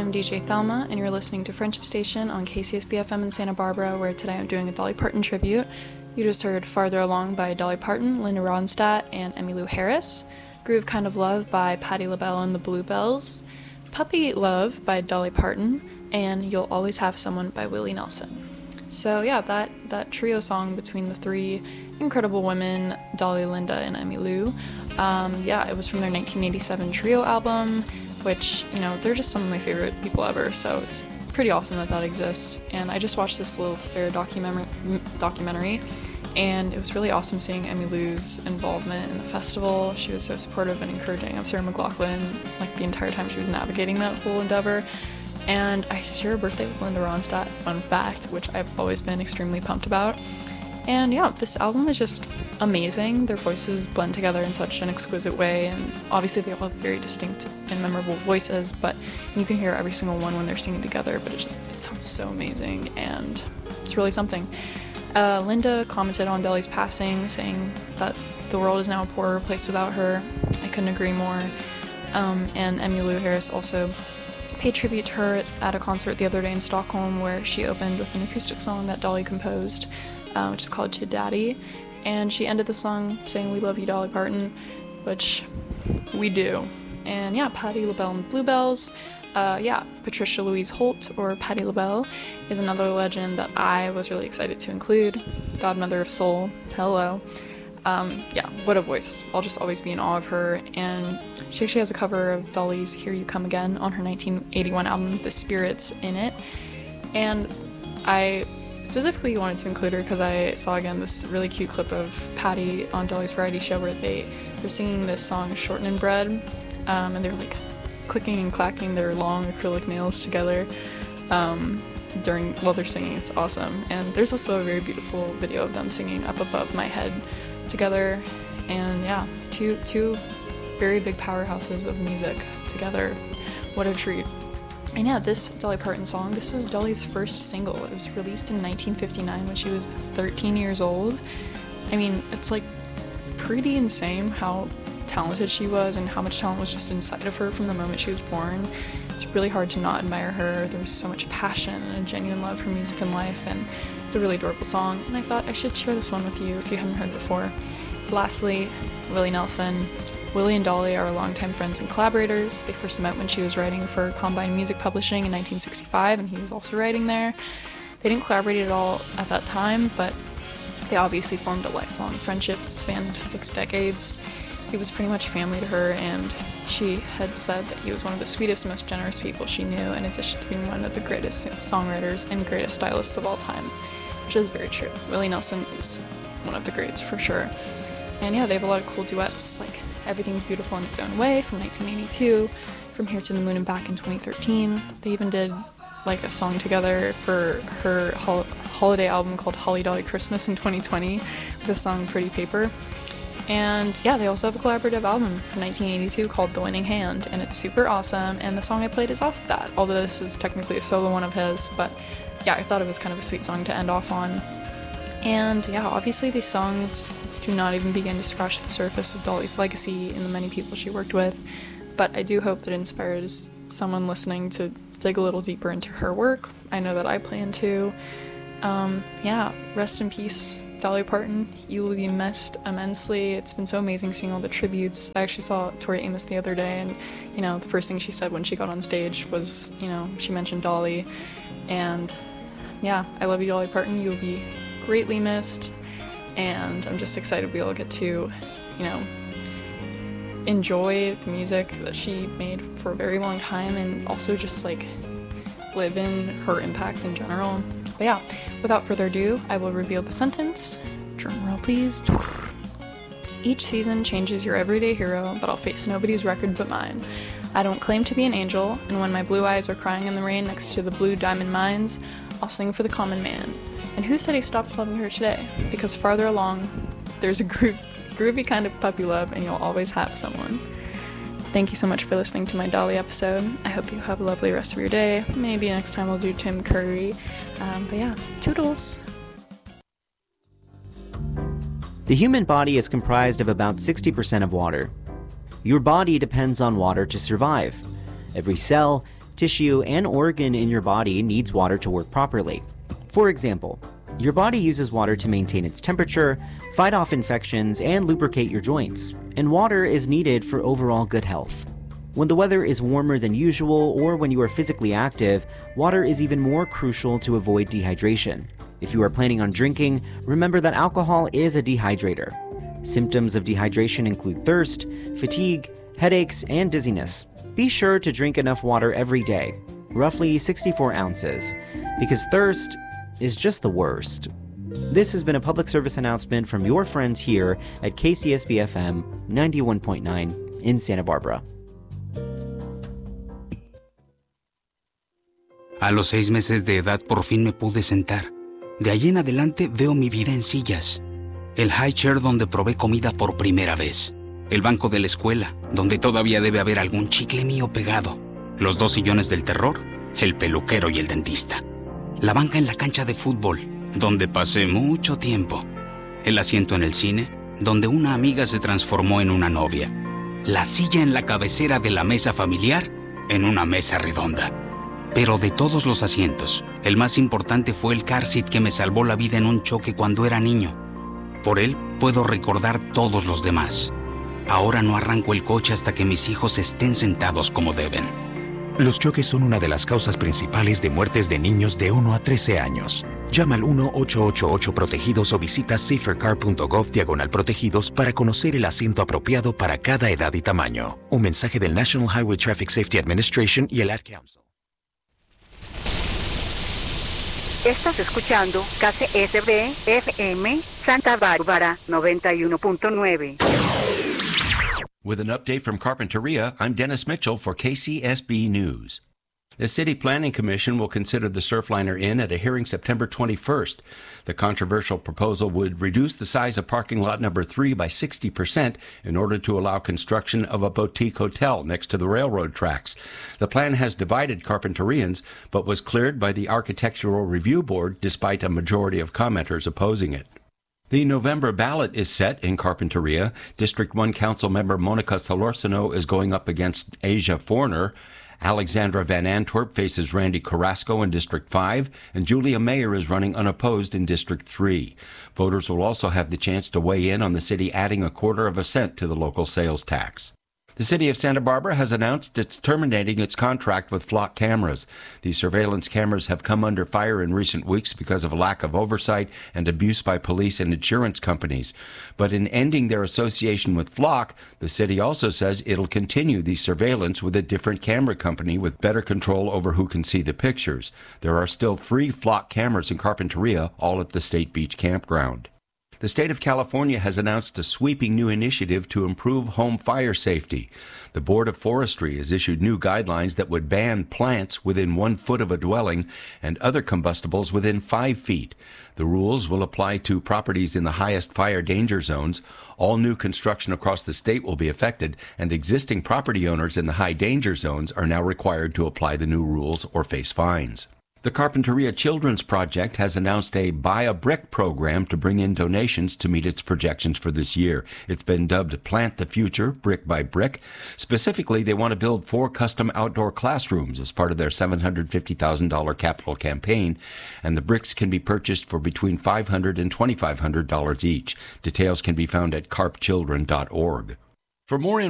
I'm DJ Thelma, and you're listening to Friendship Station on KCSB-FM in Santa Barbara, where today I'm doing a Dolly Parton tribute. You just heard Farther Along by Dolly Parton, Linda Ronstadt, and Emmylou Harris, Groove Kind of Love by Patti LaBelle and the Bluebells, Puppy Love by Dolly Parton, and You'll Always Have Someone by Willie Nelson. So yeah, that trio song between the three incredible women, Dolly, Linda, and Emmylou, it was from their 1987 trio album, which, they're just some of my favorite people ever, so it's pretty awesome that exists. And I just watched this Lilith Fair documentary, and it was really awesome seeing Emmylou's involvement in the festival. She was so supportive and encouraging of Sarah McLachlan, the entire time she was navigating that whole endeavor. And I share a birthday with Linda Ronstadt, fun fact, which I've always been extremely pumped about. And yeah, this album is just amazing. Their voices blend together in such an exquisite way, and obviously they all have very distinct and memorable voices, but you can hear every single one when they're singing together, but it sounds so amazing, and it's really something. Linda commented on Dolly's passing, saying that the world is now a poorer place without her. I couldn't agree more. And Emmylou Harris also paid tribute to her at a concert the other day in Stockholm, where she opened with an acoustic song that Dolly composed, which is called To Daddy, and she ended the song saying, "We love you, Dolly Parton," which we do. And yeah, Patti LaBelle and Bluebells. Patricia Louise Holt, or Patti LaBelle, is another legend that I was really excited to include. Godmother of Soul, hello. What a voice. I'll just always be in awe of her. And she actually has a cover of Dolly's Here You Come Again on her 1981 album, The Spirits in It. And I specifically wanted to include her because I saw again this really cute clip of Patti on Dolly's variety show where they were singing this song Shortening Bread, and they were clicking and clacking their long acrylic nails together while they're singing. It's awesome. And there's also a very beautiful video of them singing Up Above My Head together, and yeah, two very big powerhouses of music together. What a treat. And yeah, this Dolly Parton song, this was Dolly's first single. It was released in 1959 when she was 13 years old. I mean, it's pretty insane how talented she was and how much talent was just inside of her from the moment she was born. It's really hard to not admire her. There was so much passion and a genuine love for music and life, and it's a really adorable song, and I thought I should share this one with you if you haven't heard it before. Lastly, Willie Nelson. Willie and Dolly are longtime friends and collaborators. They first met when she was writing for Combine Music Publishing in 1965, and he was also writing there. They didn't collaborate at all at that time, but they obviously formed a lifelong friendship that spanned 6 decades. He was pretty much family to her, and she had said that he was one of the sweetest, most generous people she knew, in addition to being one of the greatest songwriters and greatest stylists of all time, which is very true. Willie Nelson is one of the greats for sure. And yeah, they have a lot of cool duets, like Everything's Beautiful in Its Own Way from 1982, From Here to the Moon and Back in 2013. They even did a song together for her holiday album called Holly Dolly Christmas in 2020, the song Pretty Paper. And yeah, they also have a collaborative album from 1982 called The Winning Hand, and it's super awesome, and the song I played is off of that, although this is technically a solo one of his, but yeah, I thought it was kind of a sweet song to end off on. And yeah, obviously these songs do not even begin to scratch the surface of Dolly's legacy and the many people she worked with, but I do hope that it inspires someone listening to dig a little deeper into her work. I know that I plan to. Rest in peace, Dolly Parton. You will be missed immensely. It's been so amazing seeing all the tributes. I actually saw Tori Amos the other day, and the first thing she said when she got on stage was, she mentioned Dolly, and yeah, I love you, Dolly Parton. You will be greatly missed, and I'm just excited we all get to, enjoy the music that she made for a very long time, and also just live in her impact in general. But yeah, without further ado, I will reveal the sentence. Drum roll, please. Each season changes your everyday hero, but I'll face nobody's record but mine. I don't claim to be an angel, and when my blue eyes are crying in the rain next to the blue diamond mines, I'll sing for the common man. And who said he stopped loving her today? Because farther along, there's a groovy kind of puppy love, and you'll always have someone. Thank you so much for listening to my Dolly episode. I hope you have a lovely rest of your day. Maybe next time we'll do Tim Curry. But yeah, toodles! The human body is comprised of about 60% of water. Your body depends on water to survive. Every cell, tissue, and organ in your body needs water to work properly. For example, your body uses water to maintain its temperature, fight off infections, and lubricate your joints, and water is needed for overall good health. When the weather is warmer than usual or when you are physically active, water is even more crucial to avoid dehydration. If you are planning on drinking, remember that alcohol is a dehydrator. Symptoms of dehydration include thirst, fatigue, headaches, and dizziness. Be sure to drink enough water every day, roughly 64 ounces, because thirst is just the worst. This has been a public service announcement from your friends here at KCSB-FM 91.9 in Santa Barbara. A los 6 meses de edad por fin me pude sentar. De allí en adelante veo mi vida en sillas. El high chair donde probé comida por primera vez. El banco de la escuela, donde todavía debe haber algún chicle mío pegado. Los 2 sillones del terror, el peluquero y el dentista. La banca en la cancha de fútbol, donde pasé mucho tiempo. El asiento en el cine, donde una amiga se transformó en una novia. La silla en la cabecera de la mesa familiar, en una mesa redonda. Pero de todos los asientos, el más importante fue el car seat que me salvó la vida en un choque cuando era niño. Por él puedo recordar todos los demás. Ahora no arranco el coche hasta que mis hijos estén sentados como deben. Los choques son una de las causas principales de muertes de niños de 1 a 13 años. Llama al 1-888-PROTEGIDOS o visita safercar.gov/protegidos para conocer el asiento apropiado para cada edad y tamaño. Un mensaje del National Highway Traffic Safety Administration y el Ad Council. Estás escuchando KCSB-FM Santa Bárbara 91.9. With an update from Carpinteria, I'm Dennis Mitchell for KCSB News. The City Planning Commission will consider the Surfliner Inn at a hearing September 21st. The controversial proposal would reduce the size of parking lot number 3 by 60% in order to allow construction of a boutique hotel next to the railroad tracks. The plan has divided Carpinterians, but was cleared by the Architectural Review Board despite a majority of commenters opposing it. The November ballot is set in Carpinteria. District 1 Council member Monica Solorzano is going up against Asia Forner. Alexandra Van Antwerp faces Randy Carrasco in District 5, and Julia Mayer is running unopposed in District 3. Voters will also have the chance to weigh in on the city adding 1/4 cent to the local sales tax. The city of Santa Barbara has announced it's terminating its contract with Flock cameras. These surveillance cameras have come under fire in recent weeks because of a lack of oversight and abuse by police and insurance companies. But in ending their association with Flock, the city also says it'll continue the surveillance with a different camera company with better control over who can see the pictures. There are still 3 Flock cameras in Carpinteria, all at the State Beach Campground. The state of California has announced a sweeping new initiative to improve home fire safety. The Board of Forestry has issued new guidelines that would ban plants within 1 foot of a dwelling and other combustibles within 5 feet. The rules will apply to properties in the highest fire danger zones. All new construction across the state will be affected, and existing property owners in the high danger zones are now required to apply the new rules or face fines. The Carpinteria Children's Project has announced a Buy a Brick program to bring in donations to meet its projections for this year. It's been dubbed Plant the Future, Brick by Brick. Specifically, they want to build 4 custom outdoor classrooms as part of their $750,000 capital campaign, and the bricks can be purchased for between $500 and $2,500 each. Details can be found at carpchildren.org. For more